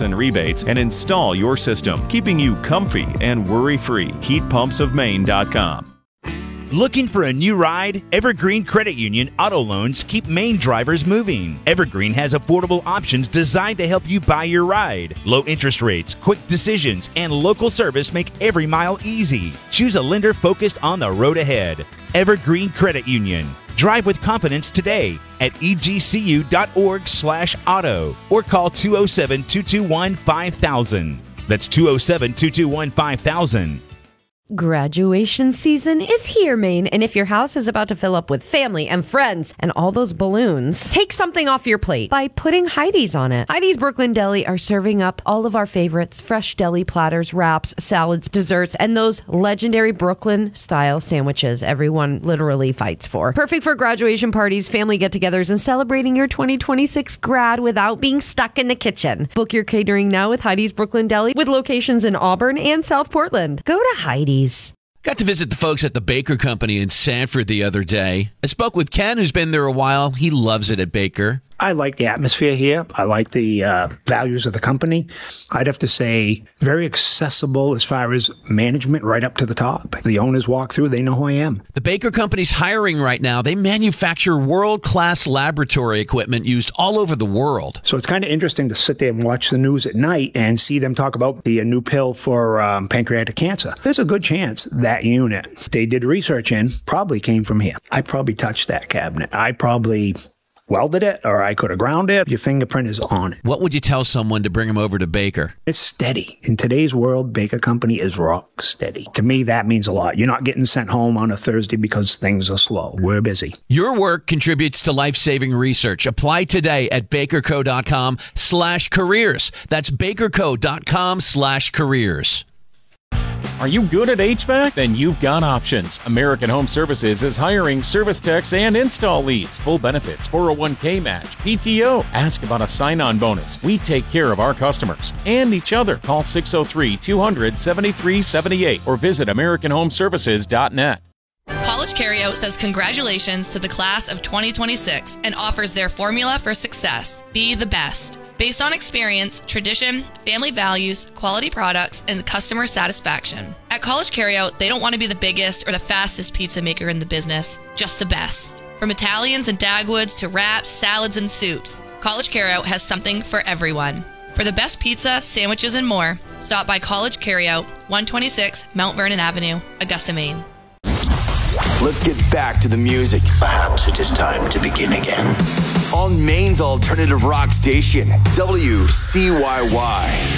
service and rebates and install your system, keeping you comfy and worry-free. HeatPumpsOfMaine.com. Looking for a new ride? Evergreen Credit Union auto loans keep Maine drivers moving. Evergreen has affordable options designed to help you buy your ride. Low interest rates, quick decisions, and local service make every mile easy. Choose a lender focused on the road ahead. Evergreen Credit Union. Drive with confidence today at egcu.org/auto or call 207-221-5000. That's 207-221-5000. Graduation season is here, Maine, and if your house is about to fill up with family and friends and all those balloons, take something off your plate by putting Heidi's on it. Heidi's Brooklyn Deli are serving up all of our favorites: fresh deli platters, wraps, salads, desserts, and those legendary Brooklyn-style sandwiches everyone literally fights for. Perfect for graduation parties, family get-togethers, and celebrating your 2026 grad without being stuck in the kitchen. Book your catering now with Heidi's Brooklyn Deli, with locations in Auburn and South Portland. Go to Heidi's. Got to visit the folks at the Baker Company in Sanford the other day. I spoke with Ken, who's been there a while. He loves it at Baker. I like the atmosphere here. I like the values of the company. I'd have to say very accessible as far as management right up to the top. The owners walk through, they know who I am. The Baker Company's hiring right now. They manufacture world-class laboratory equipment used all over the world. So it's kind of interesting to sit there and watch the news at night and see them talk about the new pill for pancreatic cancer. There's a good chance that unit they did research in probably came from here. I probably touched that cabinet. I probably welded it, or I could have ground it. Your fingerprint is on it. What would you tell someone to bring them over to Baker? It's steady. In today's world, Baker Company is rock steady. To me, that means a lot. You're not getting sent home on a Thursday because things are slow. We're busy. Your work contributes to life-saving research. Apply today at bakerco.com/careers. That's bakerco.com/careers. Are you good at HVAC? Then you've got options. American Home Services is hiring service techs and install leads. Full benefits, 401k match, PTO. Ask about a sign-on bonus. We take care of our customers and each other. Call 603-200-7378 or visit AmericanHomeservices.net. College Carryout says congratulations to the class of 2026 and offers their formula for success: be the best. Based on experience, tradition, family values, quality products, and customer satisfaction. At College Carryout, they don't want to be the biggest or the fastest pizza maker in the business, just the best. From Italians and Dagwoods to wraps, salads, and soups, College Carryout has something for everyone. For the best pizza, sandwiches, and more, stop by College Carryout, 126 Mount Vernon Avenue, Augusta, Maine. Let's get back to the music. Perhaps it is time to begin again. On Maine's alternative rock station, WCYY.